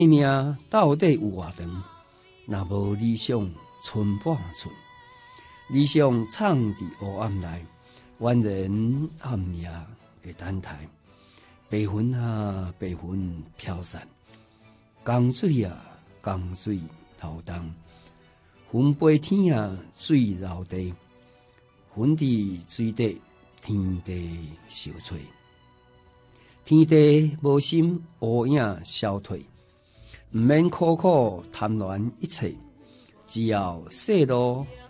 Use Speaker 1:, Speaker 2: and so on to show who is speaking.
Speaker 1: 生命到底有偌长？若无理想，寸半寸。理想藏伫黑暗内，万人暗夜会等待。白云啊，白云飘散，江水啊，江水流动。云飞天啊，水流地，云伫水底，天地受吹。天地无心，乌影消退，毋免苦苦贪恋一切，只要细路